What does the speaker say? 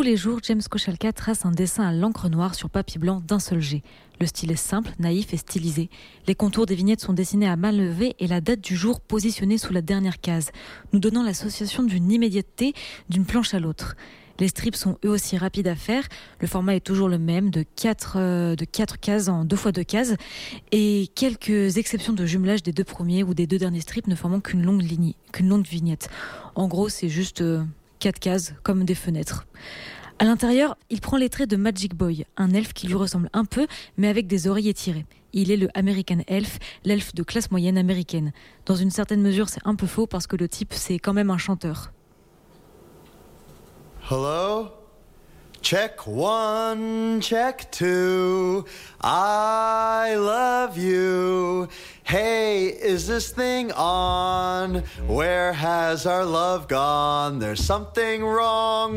les jours, James Kochalka trace un dessin à l'encre noire sur papier blanc d'un seul jet. Le style est simple, naïf et stylisé. Les contours des vignettes sont dessinés à main levée et la date du jour positionnée sous la dernière case, nous donnant l'association d'une immédiateté d'une planche à l'autre. Les strips sont eux aussi rapides à faire. Le format est toujours le même, de 4 cases en 2 fois 2 cases. Et quelques exceptions de jumelage des 2 premiers ou des 2 derniers strips ne formant qu'une longue vignette. En gros, c'est juste 4 cases comme des fenêtres. À l'intérieur, il prend les traits de Magic Boy, un elfe qui lui ressemble un peu, mais avec des oreilles étirées. Il est le American Elf, l'elfe de classe moyenne américaine. Dans une certaine mesure, c'est un peu faux parce que le type, c'est quand même un chanteur. Hello? Check 1, check 2. I love you. Hey, is this thing on? Where has our love gone? There's something wrong.